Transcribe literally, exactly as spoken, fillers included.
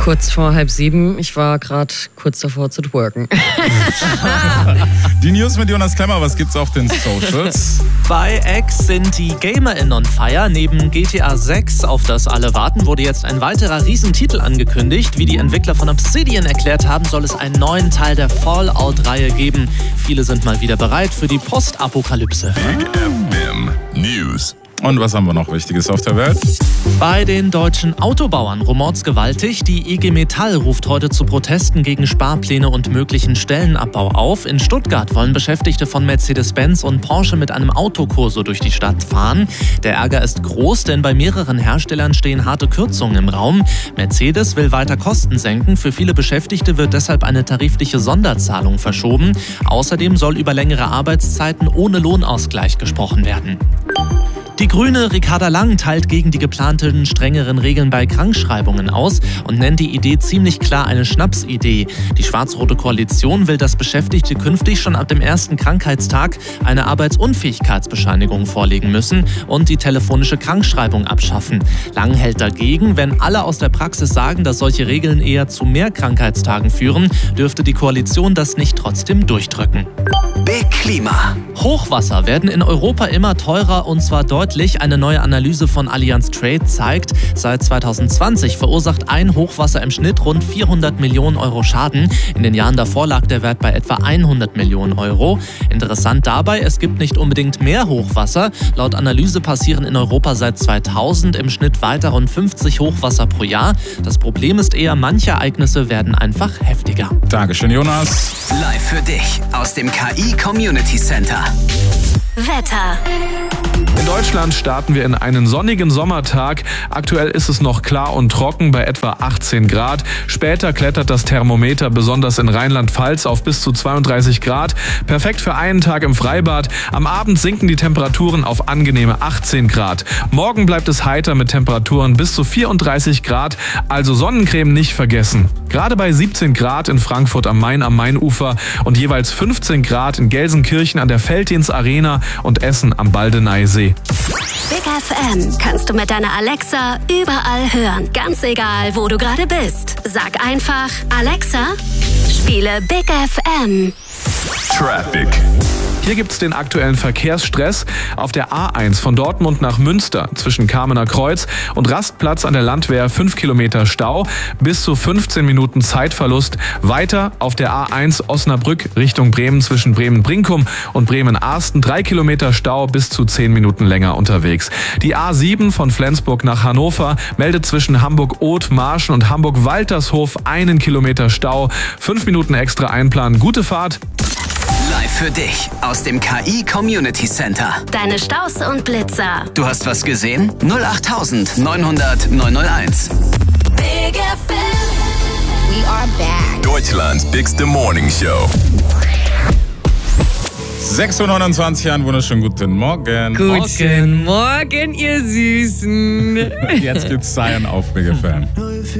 Kurz vor halb sieben. Ich war gerade kurz davor zu twerken. Die News mit Jonas Klemmer, was gibt's auf den Socials? Bei X sind die GamerInnen on fire. Neben G T A sechs, auf das alle warten, wurde jetzt ein weiterer Riesentitel angekündigt. Wie die Entwickler von Obsidian erklärt haben, soll es einen neuen Teil der Fallout-Reihe geben. Viele sind mal wieder bereit für die Postapokalypse. Big F M News. Und was haben wir noch Wichtiges auf der Welt? Bei den deutschen Autobauern rumort's gewaltig. Die I G Metall ruft heute zu Protesten gegen Sparpläne und möglichen Stellenabbau auf. In Stuttgart wollen Beschäftigte von Mercedes-Benz und Porsche mit einem Autokorso durch die Stadt fahren. Der Ärger ist groß, denn bei mehreren Herstellern stehen harte Kürzungen im Raum. Mercedes will weiter Kosten senken. Für viele Beschäftigte wird deshalb eine tarifliche Sonderzahlung verschoben. Außerdem soll über längere Arbeitszeiten ohne Lohnausgleich gesprochen werden. Die Grüne Ricarda Lang teilt gegen die geplanten strengeren Regeln bei Krankschreibungen aus und nennt die Idee ziemlich klar eine Schnapsidee. Die schwarz-rote Koalition will, dass Beschäftigte künftig schon ab dem ersten Krankheitstag eine Arbeitsunfähigkeitsbescheinigung vorlegen müssen und die telefonische Krankschreibung abschaffen. Lang hält dagegen, wenn alle aus der Praxis sagen, dass solche Regeln eher zu mehr Krankheitstagen führen, dürfte die Koalition das nicht trotzdem durchdrücken. Big Klima. Hochwasser werden in Europa immer teurer und zwar deutlich. Eine neue Analyse von Allianz Trade zeigt, seit zwanzig zwanzig verursacht ein Hochwasser im Schnitt rund vierhundert Millionen Euro Schaden. In den Jahren davor lag der Wert bei etwa hundert Millionen Euro. Interessant dabei, es gibt nicht unbedingt mehr Hochwasser. Laut Analyse passieren in Europa seit zweitausend im Schnitt weiter rund fünfzig Hochwasser pro Jahr. Das Problem ist eher, manche Ereignisse werden einfach heftiger. Dankeschön, Jonas. Live für dich aus dem K I Community Center. Wetter. In Deutschland starten wir in einen sonnigen Sommertag. Aktuell ist es noch klar und trocken bei etwa achtzehn Grad. Später klettert das Thermometer besonders in Rheinland-Pfalz auf bis zu zweiunddreißig Grad. Perfekt für einen Tag im Freibad. Am Abend sinken die Temperaturen auf angenehme achtzehn Grad. Morgen bleibt es heiter mit Temperaturen bis zu vierunddreißig Grad. Also Sonnencreme nicht vergessen. Gerade bei siebzehn Grad in Frankfurt am Main am Mainufer und jeweils fünfzehn Grad in Gelsenkirchen an der Felddienst Arena und Essen am Baldeneysee. Big F M kannst du mit deiner Alexa überall hören. Ganz egal, wo du gerade bist. Sag einfach, Alexa, spiele Big F M. Traffic. Hier gibt's den aktuellen Verkehrsstress auf der A eins von Dortmund nach Münster zwischen Kamener Kreuz und Rastplatz an der Landwehr fünf Kilometer Stau, bis zu fünfzehn Minuten Zeitverlust. Weiter auf der A eins Osnabrück Richtung Bremen zwischen Bremen-Brinkum und Bremen-Arsten drei Kilometer Stau, bis zu zehn Minuten länger unterwegs. Die A sieben von Flensburg nach Hannover meldet zwischen Hamburg-Oth-Marschen und Hamburg-Waltershof einen Kilometer Stau. Fünf Minuten extra einplanen. Gute Fahrt. Live für dich aus dem K I Community Center. Deine Staus und Blitzer. Du hast was gesehen? null acht neunhundert neunhunderteins. Big F M. We are back. Deutschlands bigste Morning Show. sechs Uhr neunundzwanzig, einen wunderschönen guten Morgen. Guten Morgen, ihr Süßen. Jetzt gibt's Zion auf Big F M.